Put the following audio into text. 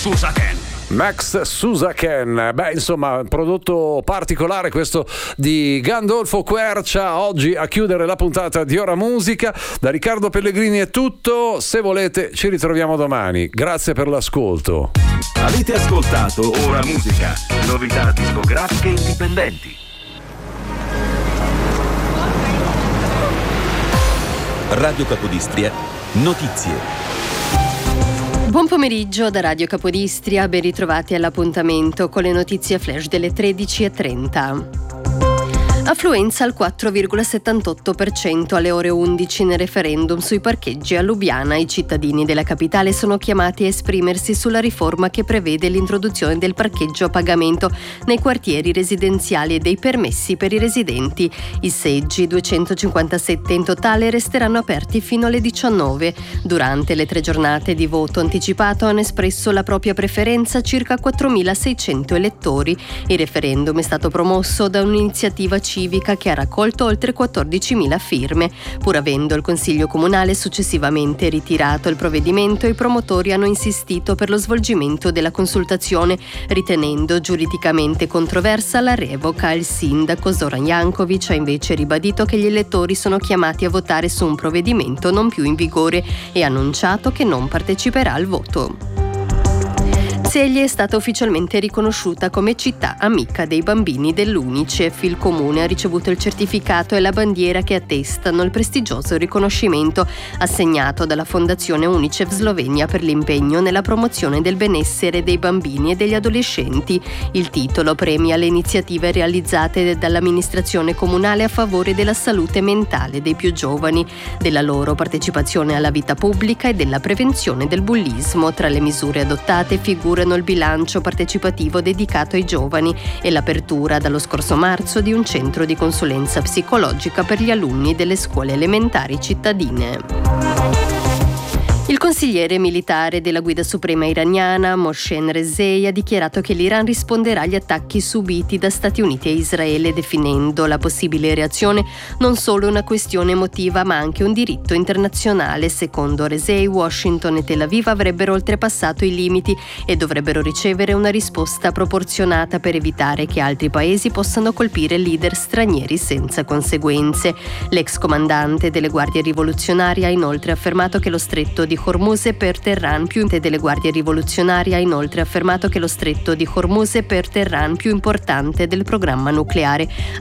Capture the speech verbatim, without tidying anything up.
Susaken. Max Susaken, beh insomma prodotto particolare questo di Gandolfo Quercia. Oggi a chiudere la puntata di Ora Musica. Da Riccardo Pellegrini è tutto, se volete ci ritroviamo domani, grazie per l'ascolto. Avete ascoltato Ora Musica, novità discografiche indipendenti. Radio Capodistria, notizie. Buon pomeriggio da Radio Capodistria, ben ritrovati all'appuntamento con le notizie flash delle tredici e trenta. Affluenza al quattro virgola settantotto per cento alle ore undici nel referendum sui parcheggi a Lubiana. I cittadini della capitale sono chiamati a esprimersi sulla riforma che prevede l'introduzione del parcheggio a pagamento nei quartieri residenziali e dei permessi per i residenti. I seggi, duecentocinquantasette in totale, resteranno aperti fino alle diciannove. Durante le tre giornate di voto anticipato hanno espresso la propria preferenza circa quattromilaseicento elettori. Il referendum è stato promosso da un'iniziativa civica civica che ha raccolto oltre quattordicimila firme. Pur avendo il Consiglio Comunale successivamente ritirato il provvedimento, i promotori hanno insistito per lo svolgimento della consultazione, ritenendo giuridicamente controversa la revoca. Il sindaco Zoran Jankovic ha invece ribadito che gli elettori sono chiamati a votare su un provvedimento non più in vigore e ha annunciato che non parteciperà al voto. Ceglie è stata ufficialmente riconosciuta come città amica dei bambini dell'Unicef. Il comune ha ricevuto il certificato e la bandiera che attestano il prestigioso riconoscimento assegnato dalla Fondazione Unicef Slovenia per l'impegno nella promozione del benessere dei bambini e degli adolescenti. Il titolo premia le iniziative realizzate dall'amministrazione comunale a favore della salute mentale dei più giovani, della loro partecipazione alla vita pubblica e della prevenzione del bullismo. Tra le misure adottate figurano il bilancio partecipativo dedicato ai giovani e l'apertura dallo scorso marzo di un centro di consulenza psicologica per gli alunni delle scuole elementari cittadine. Il consigliere militare della Guida Suprema iraniana, Mohsen Rezei, ha dichiarato che l'Iran risponderà agli attacchi subiti da Stati Uniti e Israele, definendo la possibile reazione non solo una questione emotiva ma anche un diritto internazionale. Secondo Rezei, Washington e Tel Aviv avrebbero oltrepassato i limiti e dovrebbero ricevere una risposta proporzionata per evitare che altri paesi possano colpire leader stranieri senza conseguenze. L'ex comandante delle guardie rivoluzionarie ha inoltre affermato che lo stretto di Hormuz è per Teheran più delle guardie rivoluzionarie ha inoltre affermato che lo stretto di Hormuz è per Teheran più importante del programma nucleare